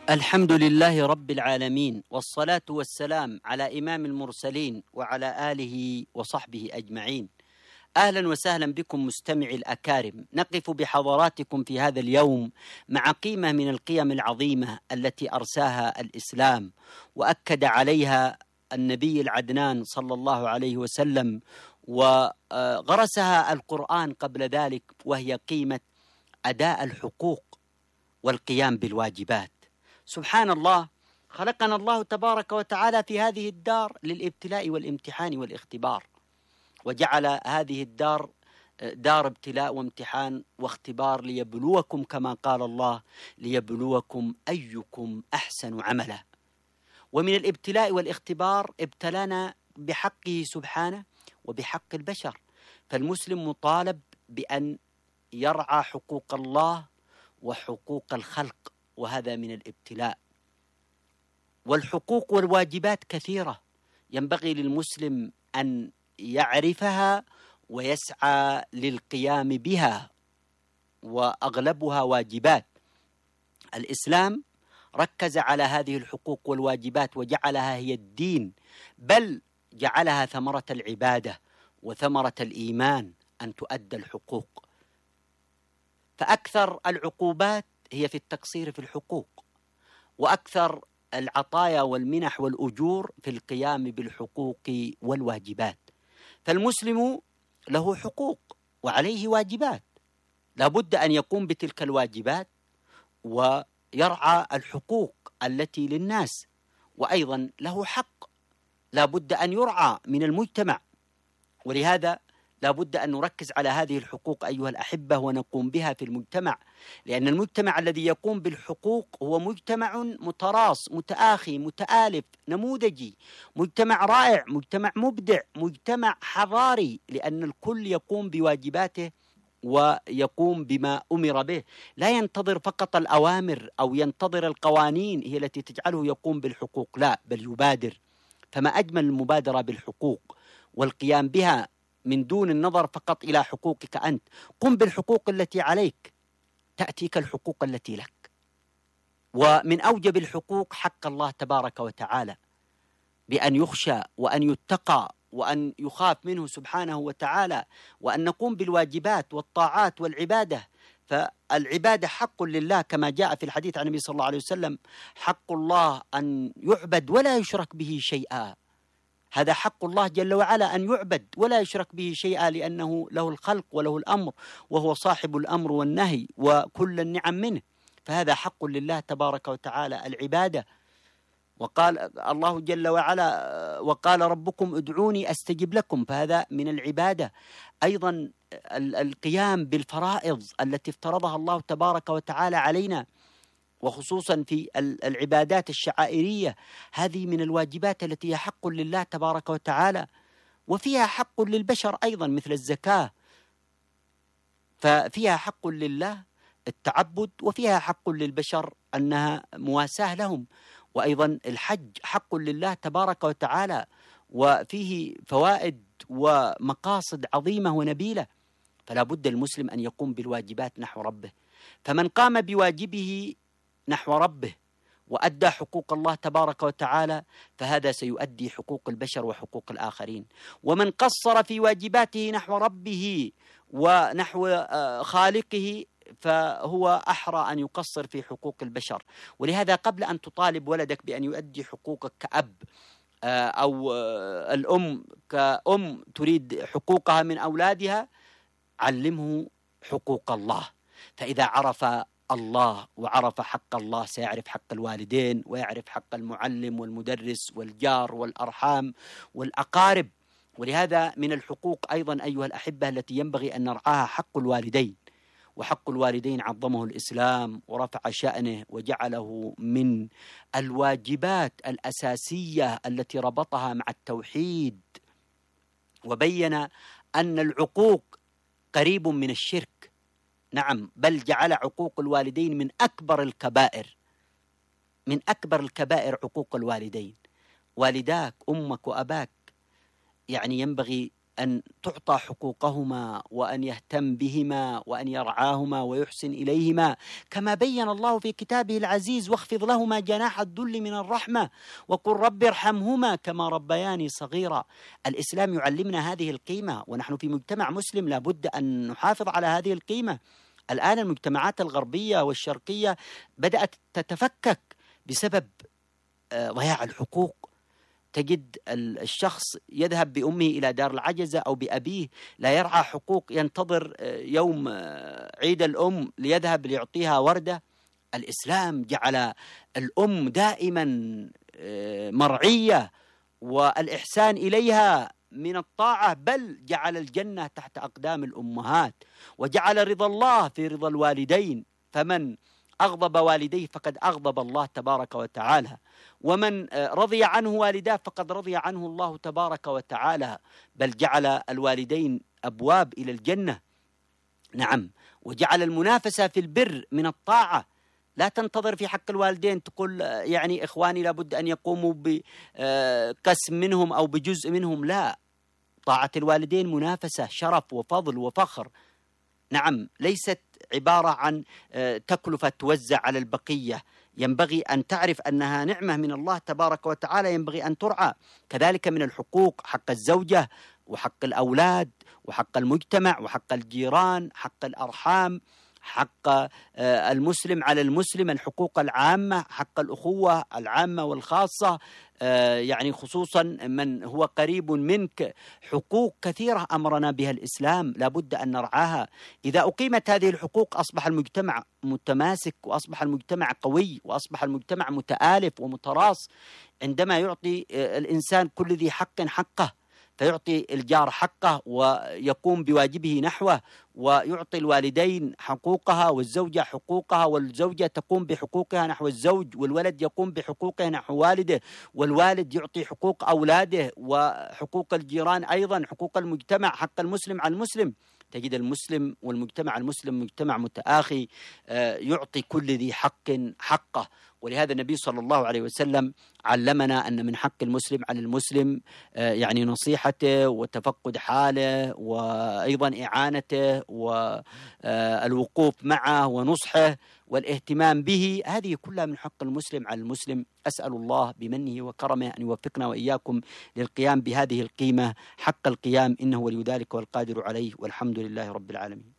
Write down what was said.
الحمد لله رب العالمين، والصلاة والسلام على إمام المرسلين وعلى آله وصحبه أجمعين. أهلا وسهلا بكم مستمعي الأكارم. نقف بحضراتكم في هذا اليوم مع قيمة من القيم العظيمة التي أرساها الإسلام وأكد عليها النبي العدنان صلى الله عليه وسلم، وغرسها القرآن قبل ذلك، وهي قيمة أداء الحقوق والقيام بالواجبات. سبحان الله، خلقنا الله تبارك وتعالى في هذه الدار للابتلاء والامتحان والاختبار، وجعل هذه الدار دار ابتلاء وامتحان واختبار ليبلوكم، كما قال الله: ليبلوكم أيكم أحسن عملا. ومن الابتلاء والاختبار ابتلانا بحقه سبحانه وبحق البشر، فالمسلم مطالب بأن يرعى حقوق الله وحقوق الخلق، وهذا من الابتلاء. والحقوق والواجبات كثيرة، ينبغي للمسلم أن يعرفها ويسعى للقيام بها، وأغلبها واجبات. الإسلام ركز على هذه الحقوق والواجبات وجعلها هي الدين، بل جعلها ثمرة العبادة وثمرة الإيمان أن تؤدى الحقوق. فأكثر العقوبات هي في التقصير في الحقوق، وأكثر العطايا والمنح والأجور في القيام بالحقوق والواجبات. فالمسلم له حقوق وعليه واجبات، لا بد أن يقوم بتلك الواجبات ويرعى الحقوق التي للناس، وأيضا له حق لا بد أن يرعى من المجتمع. ولهذا لا بد أن نركز على هذه الحقوق أيها الأحبة ونقوم بها في المجتمع، لأن المجتمع الذي يقوم بالحقوق هو مجتمع متراص متآخي متآلف نموذجي، مجتمع رائع، مجتمع مبدع، مجتمع حضاري، لأن الكل يقوم بواجباته ويقوم بما أمر به، لا ينتظر فقط الأوامر أو ينتظر القوانين هي التي تجعله يقوم بالحقوق، لا، بل يبادر. فما أجمل المبادرة بالحقوق والقيام بها من دون النظر فقط إلى حقوقك أنت. قم بالحقوق التي عليك تأتيك الحقوق التي لك. ومن أوجب الحقوق حق الله تبارك وتعالى، بأن يخشى وأن يتقى وأن يخاف منه سبحانه وتعالى، وأن نقوم بالواجبات والطاعات والعبادة. فالعبادة حق لله كما جاء في الحديث عن النبي صلى الله عليه وسلم: حق الله أن يعبد ولا يشرك به شيئا. هذا حق الله جل وعلا، أن يعبد ولا يشرك به شيئا، لأنه له الخلق وله الأمر، وهو صاحب الأمر والنهي وكل النعم منه. فهذا حق لله تبارك وتعالى، العبادة. وقال الله جل وعلا: وقال ربكم ادعوني أستجب لكم، فهذا من العبادة. أيضا القيام بالفرائض التي افترضها الله تبارك وتعالى علينا، وخصوصا في العبادات الشعائرية، هذه من الواجبات التي هي حق لله تبارك وتعالى، وفيها حق للبشر أيضا مثل الزكاة، ففيها حق لله التعبد، وفيها حق للبشر أنها مواساة لهم. وأيضا الحج حق لله تبارك وتعالى، وفيه فوائد ومقاصد عظيمة ونبيلة. فلا بد المسلم أن يقوم بالواجبات نحو ربه. فمن قام بواجبه نحو ربه وأدى حقوق الله تبارك وتعالى، فهذا سيؤدي حقوق البشر وحقوق الآخرين. ومن قصر في واجباته نحو ربه ونحو خالقه، فهو أحرى أن يقصر في حقوق البشر. ولهذا قبل أن تطالب ولدك بأن يؤدي حقوقك كأب، أو الأم كأم تريد حقوقها من أولادها، علمه حقوق الله. فإذا عرف الله وعرف حق الله سيعرف حق الوالدين، ويعرف حق المعلم والمدرس والجار والأرحام والأقارب. ولهذا من الحقوق أيضا أيها الأحبة التي ينبغي أن نرعاها حق الوالدين. وحق الوالدين عظمه الإسلام ورفع شأنه وجعله من الواجبات الأساسية التي ربطها مع التوحيد، وبين أن العقوق قريب من الشرك. نعم، بل جعل عقوق الوالدين من أكبر الكبائر، من أكبر الكبائر عقوق الوالدين. والداك أمك وأباك يعني ينبغي أن تعطى حقوقهما وأن يهتم بهما وأن يرعاهما ويحسن إليهما، كما بين الله في كتابه العزيز: واخفض لهما جناح الذل من الرحمة وقل رب ارحمهما كما ربياني صغيرا. الإسلام يعلمنا هذه القيمة، ونحن في مجتمع مسلم لابد أن نحافظ على هذه القيمة. الآن المجتمعات الغربية والشرقية بدأت تتفكك بسبب ضياع الحقوق. تجد الشخص يذهب بأمه إلى دار العجزة أو بأبيه، لا يرعى حقوق، ينتظر يوم عيد الأم ليذهب ليعطيها وردة. الإسلام جعل الأم دائما مرعية، والإحسان إليها من الطاعة، بل جعل الجنة تحت أقدام الأمهات، وجعل رضا الله في رضا الوالدين، فمن أغضب والديه فقد أغضب الله تبارك وتعالى، ومن رضي عنه والداه فقد رضي عنه الله تبارك وتعالى، بل جعل الوالدين أبواب إلى الجنة. نعم، وجعل المنافسة في البر من الطاعة. لا تنتظر في حق الوالدين تقول يعني إخواني لابد أن يقوموا بقسم منهم أو بجزء منهم، لا، طاعة الوالدين منافسة، شرف وفضل وفخر. نعم، ليست عبارة عن تكلفة توزع على البقية، ينبغي أن تعرف أنها نعمة من الله تبارك وتعالى ينبغي أن ترعى. كذلك من الحقوق حق الزوجة وحق الأولاد وحق المجتمع وحق الجيران، حق الأرحام، حق المسلم على المسلم، الحقوق العامة، حق الأخوة العامة والخاصة، يعني خصوصا من هو قريب منك. حقوق كثيرة أمرنا بها الإسلام لابد أن نرعاها. إذا أقيمت هذه الحقوق أصبح المجتمع متماسك، وأصبح المجتمع قوي، وأصبح المجتمع متآلف ومتراص. عندما يعطي الإنسان كل ذي حق حقه، فيعطي الجار حقه ويقوم بواجبه نحوه، ويعطي الوالدين حقوقها والزوجة حقوقها، والزوجة تقوم بحقوقها نحو الزوج، والولد يقوم بحقوقه نحو والده، والوالد يعطي حقوق أولاده وحقوق الجيران أيضا، حقوق المجتمع، حق المسلم على المسلم. تجد المسلم والمجتمع المسلم مجتمع متآخي يعطي كل ذي حق حقه. ولهذا النبي صلى الله عليه وسلم علمنا أن من حق المسلم على المسلم يعني نصيحته وتفقد حاله، وأيضا إعانته والوقوف معه ونصحه والاهتمام به. هذه كلها من حق المسلم على المسلم. أسأل الله بمنه وكرمه أن يوفقنا وإياكم للقيام بهذه القيمة حق القيام، إنه ولي ذلك والقادر عليه، والحمد لله رب العالمين.